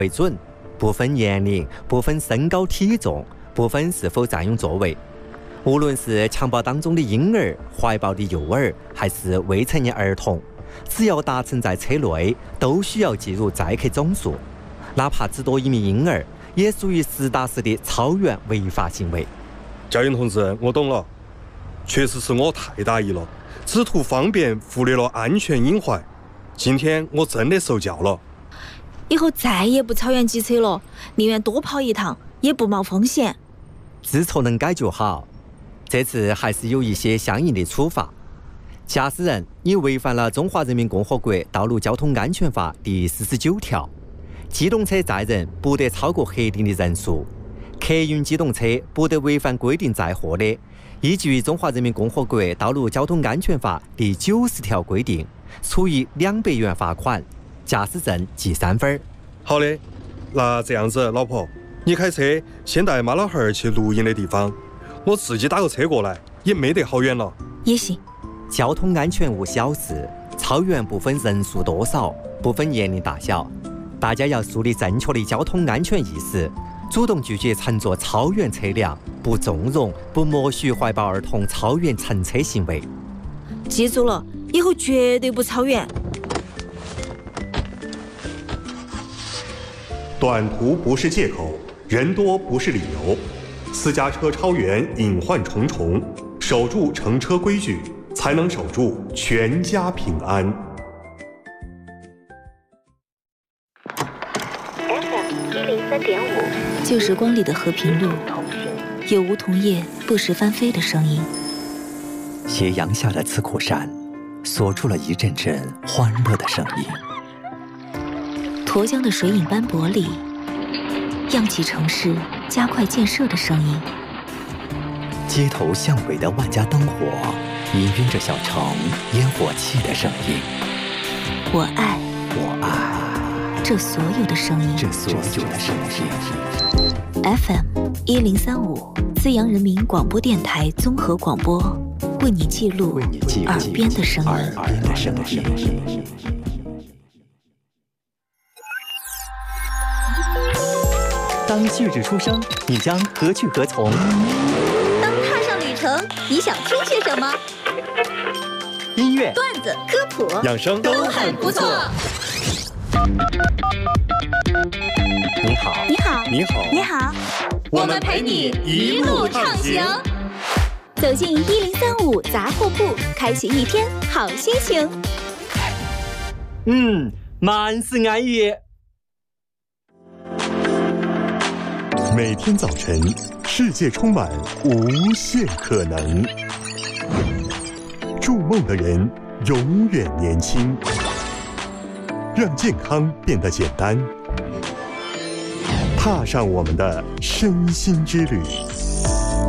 为准，不分年龄，不分身高体重，不分是否占用座位。无论是襁褓当中的婴儿、怀抱的幼儿，还是未成年儿童，只要搭乘在车内，都需要计入载客总数。哪怕只多一名婴儿，也属于实打实的超员违法行为。 交警同志，我懂了，确实是我太大意了，只图方便，忽略了安全隐患。今天我真的受教了。 以后再也不超员机车了，宁愿多跑一趟，也不冒风险。 知错能改就好。这次还是有一些相应的处罚。驾驶人，你违反了《中华人民共和国道路交通安全法》第49条。机动车载人不得超过核定的人数，客运机动车不得违反规定载货的，依据《中华人民共和国道路交通安全法》第90条规定，处以200元罚款，驾驶证记3分。 好的，那这样子，老婆，你开车先带妈老汉儿去录音的地方，我自己打个车过来，也没得好远了。 也行。 交通安全无小事，超员不分人数多少，不分年龄大小。大家要树立正确的交通安全意识，主动拒绝乘坐超员车辆，不纵容、不默许怀抱儿童超员乘车行为。 记住了，以后绝对不超员。 短途不是借口，人多不是理由。私家车超员隐患重重，守住乘车规矩，才能守住全家平安。 旧时光里的和平路，有梧桐叶不时翻飞的声音。 斜阳下的刺库山，锁住了一阵阵欢乐的声音。 沱江的水影斑驳里，漾起城市加快建设的声音。 街头巷尾的万家灯火，氤氲着小城烟火气的声音。 我爱这所有的声音。FM1035，资阳人民广播电台综合广播，为你记录耳边的声音。 当旭日初升，你将何去何从？ 当踏上旅程，你想听些什么？ 音乐、 段子、科普、 养生都很不错。 你好， 你好， 你好， 你好，我们陪你一路畅行。走进1035杂货铺，开启一天好心情。 万事安逸。 每天早晨，世界充满无限可能。筑梦的人永远年轻，让健康变得简单。踏上我们的身心之旅。